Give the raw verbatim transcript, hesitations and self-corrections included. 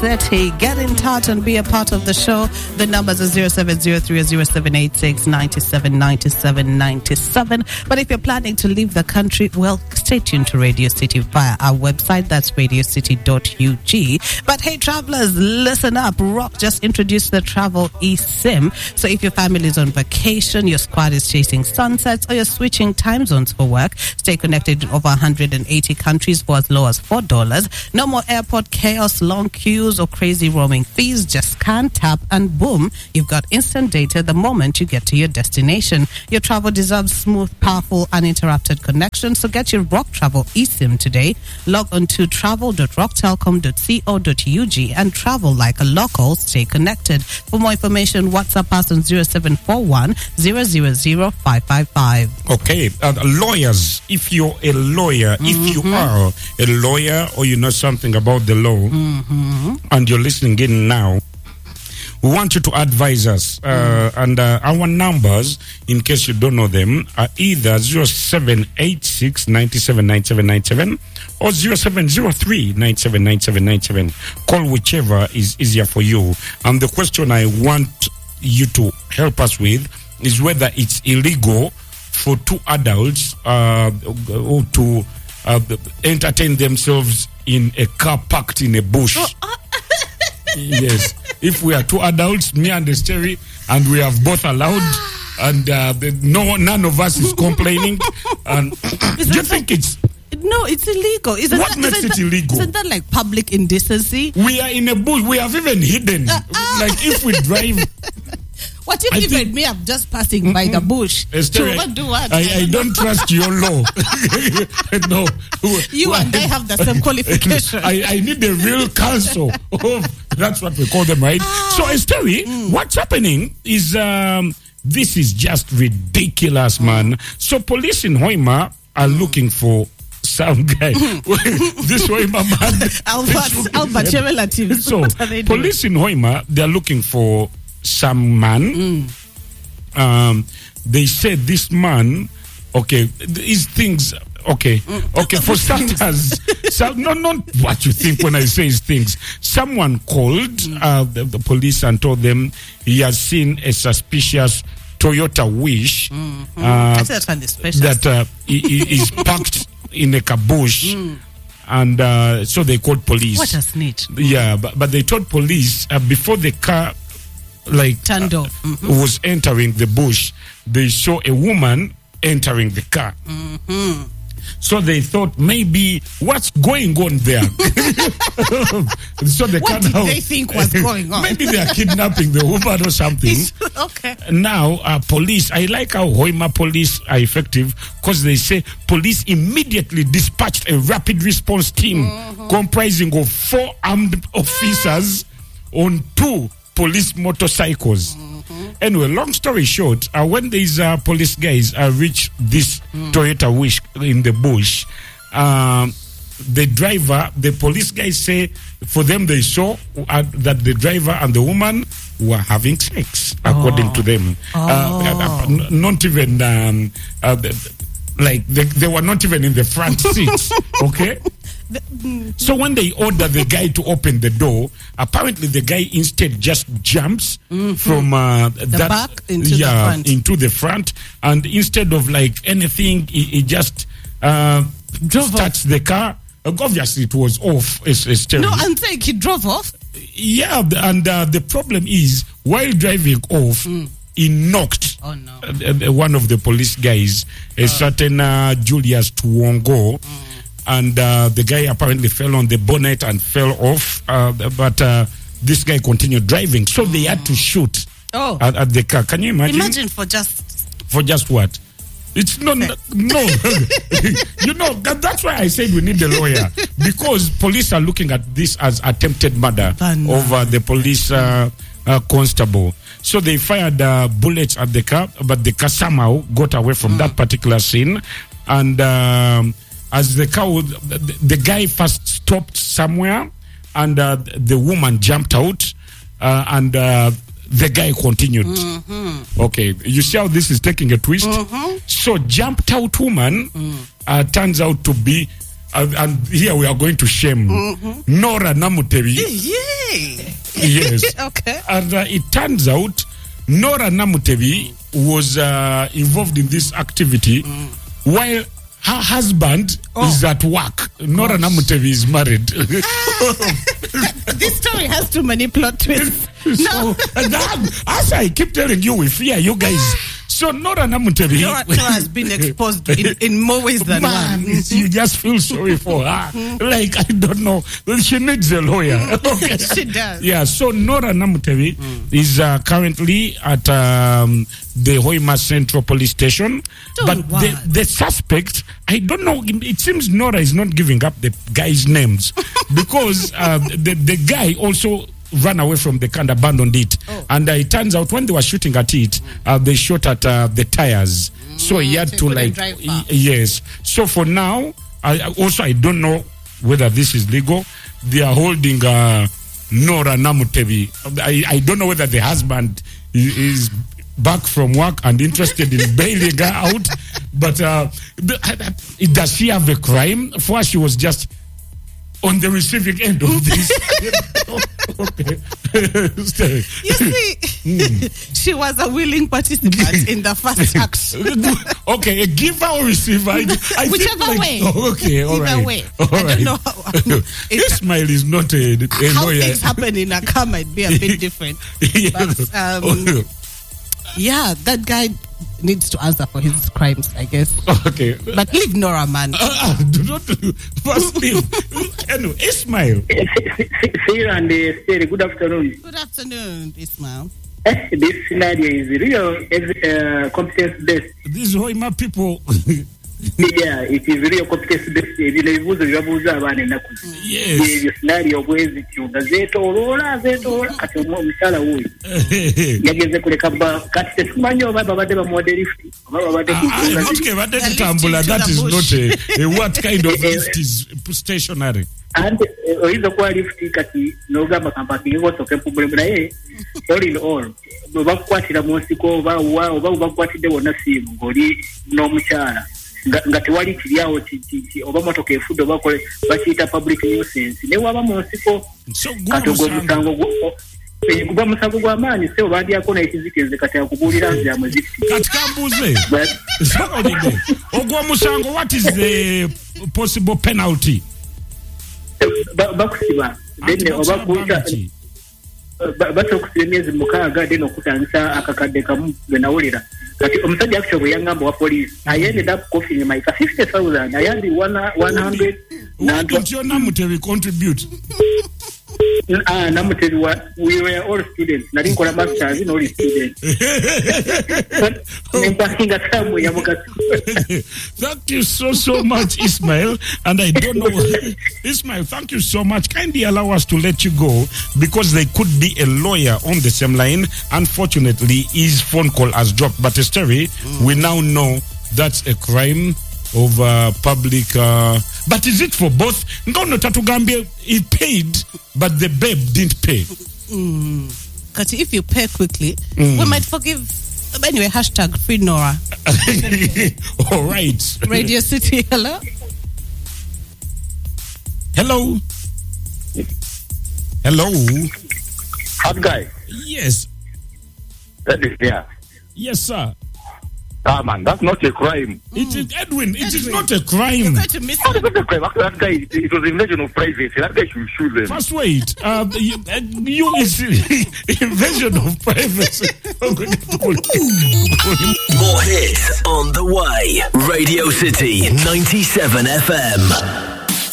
City. Get in touch and be a part of the show. The numbers are zero seven zero three or zero seven eight six nine seven nine seven nine seven. But if you're planning to leave the country, well, stay tuned to Radio City via our website. That's radio city dot u g. But hey, travelers, listen up. Rock just introduced the travel eSIM. So if your family is on vacation, your squad is chasing sunsets, or you're switching time zones for work, stay connected in over one hundred eighty countries for as low as four dollars. No more airport chaos, long queues, or crazy roaming fees. Just scan, tap, and boom, you've got instant data the moment you get to your destination. Your travel deserves smooth, powerful, uninterrupted connection. So get your Rock Travel eSIM today. Log on to travel dot rock telcom dot co dot u g and travel like a local. Stay connected. For more information, WhatsApp us on zero seven four one zero zero zero five five five. Okay, uh, lawyers, if you're a lawyer, mm-hmm. if you are a lawyer or you know something about the law, mm-hmm. and you're listening in now, we want you to advise us. Uh, mm. And uh, our numbers, in case you don't know them, are either zero seven eight six nine seven nine seven nine seven or zero seven zero three nine seven nine seven nine seven. Call whichever is easier for you. And the question I want you to help us with is whether it's illegal for two adults uh, to uh, entertain themselves in a car parked in a bush. Oh, uh- Yes. If we are two adults, me and Esteri, and we have both allowed, and uh, the, no, none of us is complaining. And do you think it's... No, it's illegal. Isn't what that, makes isn't it that, illegal? Isn't that like public indecency? We are in a bush. We have even hidden. Uh, uh, like if we drive... What if I even think, me, I'm just passing mm-hmm. by the bush? Esther, so what do what? I, I, I don't trust your law. No. You well, and I have the same qualification. I, I need the real counsel. Oh, that's what we call them, right? Ah. So, Esther, mm. what's happening is um, this is just ridiculous, man. Mm. So, police in Hoima are mm. looking for some guy. This Hoima man. Albert, Albert, your relatives. So, police in Hoima, they're looking for some man. Mm. Um, they said this man, okay, these things, okay, okay, for starters, so, no, not what you think when I say these things. Someone called uh, the, the police and told them he has seen a suspicious Toyota Wish mm-hmm. uh, that uh, he, he is parked in a caboose. Mm. And uh, so they called police. What a snitch. Yeah, but, but they told police uh, before the car like turned uh, off mm-hmm. was entering the bush, they saw a woman entering the car. Mm-hmm. So they thought maybe what's going on there. So they what did they think was going on? Maybe they are kidnapping the woman or something. Okay. Now uh, police, I like how Hoima police are effective because they say police immediately dispatched a rapid response team mm-hmm. comprising of four armed officers on two police motorcycles. Mm-hmm. Anyway, long story short, uh, when these uh, police guys uh, reach this mm. Toyota Wish in the bush, um, the driver, the police guys say for them they saw uh, that the driver and the woman were having sex, according oh. to them. Oh. Uh, uh, not even um, uh, like they, they were not even in the front seats. Okay. So when they order the guy to open the door, apparently the guy instead just jumps mm-hmm. from uh, the that back into yeah, the front. into the front, and instead of like anything, he, he just uh, starts off. The car. Uh, obviously, it was off. It's, it's no, I'm saying he drove off. Yeah, and uh, the problem is while driving off. Mm. He knocked oh, no. uh, uh, one of the police guys, a oh. certain uh, Julius Tuongo. Mm. And uh, the guy apparently fell on the bonnet and fell off. Uh, but uh, this guy continued driving. So they had to shoot oh. at, at the car. Can you imagine? Imagine for just... For just what? It's not... No. You know, that, that's why I said we need a lawyer. Because police are looking at this as attempted murder Banana. over the police uh, uh, constable. So they fired uh, bullets at the car, but the car somehow got away from mm. that particular scene. And... Um, As the car, would, the, the guy first stopped somewhere, and uh, the woman jumped out, uh, and uh, the guy continued. Mm-hmm. Okay, you see how this is taking a twist? Mm-hmm. So jumped out woman mm. uh, turns out to be and, and here we are going to shame mm-hmm. Nora Namutebi. Yeah. Yes. Okay. And uh, it turns out Nora Namutebi was uh, involved in this activity mm. while her husband oh. is at work. Nora Gosh. Namutebi is married. This story has too many plot twists. No. So, that, as I keep telling you, we fear you guys. So Nora Namutebi Nora, Nora has been exposed in, in more ways than Man, one. You just feel sorry for her. Like, I don't know. She needs a lawyer. Okay. She does. Yeah, so Nora Namutebi mm. is uh, currently at um, the Hoima Central Police Station. Oh, but wow. the, the suspect, I don't know, it seems Nora is not giving up the guys' names because uh, the, the guy also ran away from the car and abandoned it. Oh. And uh, it turns out when they were shooting at it, uh, they shot at uh, the tires. Mm, so he had so to like, y- yes. So for now, I also I don't know whether this is legal. They are holding uh, Nora Namutebi. I, I don't know whether the husband is, is back from work and interested in bailing her out. But uh, does she have a crime? For her, she was just on the receiving end of this. Okay. You see, mm. she was a willing participant in the first act. Okay, a giver or receiver? I, I Whichever like, way. Oh, okay, all Either right. way. All I right. don't know how. Ismail is not a, a how lawyer. things happen in a car might be a bit different. Yeah. But, um, yeah, that guy needs to answer for his crimes, I guess. Okay. But leave Nora, man. Uh, do not first leave. Anyway, Ismail. Sarah and uh, Steri, good afternoon. Good afternoon, Ismail. This scenario is real uh, competence-based. These Hoima people. Yeah, it is real competence-based. Yes. The scenario bwezi kiunga zetolola zetolola kati omusala wuyo yageze kuleka ba kati tetumanyo baba bade ba model lift baba bade kutunga okay bade tutambula that is not a, a what kind of lift is stationary and oizo kwa lift kati nogamba kampaki ngo soke problem naye all in all bakwatira musiko ba wa ba bakwatide wona simu ngoli no muchala nga tewali kiriawo kiti oba motoka efudo bakole bakita public nuisance ne waba musiko katogo musango kuba musango gwa mani seo bandi yakona ekizikeze kati yakubulira nzya muziki kati kambuze ogwa musango what is the possible penalty bakusiba then oba kuita bato kusemezi mukaga then okutangisa akakadde kamu benawulira kati omusajja actually yangamba wa police I ended up coughing my fifty thousand I had one hundred what did your Namutebi contribute? Ah, Namutebi, we were all students. Nari nkola masters in all students. Thank you so, so much, Ismail. And I don't know, Ismail, thank you so much. Kindly allow us to let you go because there could be a lawyer on the same line. Unfortunately, his phone call has dropped. But Esteri, mm. we now know that's a crime of uh, public. Uh, but is it for both? Ngono Tatugambia, he paid, but the babe didn't pay. Mm. Kati, if you pay quickly, mm. we might forgive. Anyway, hashtag free Nora. All right. Radio City, hello. Hello. Hello. Hot guy. Yes. That is there. Yes, sir. Ah, man, that's not a crime. It is, Edwin, it Edwin. is not a crime. You're going to miss it. Not a crime. That guy, it was invasion of privacy. That guy should shoot them. First, wait. Uh, you, uh, you is invasion of privacy. More hits on the way. Radio City ninety-seven F M.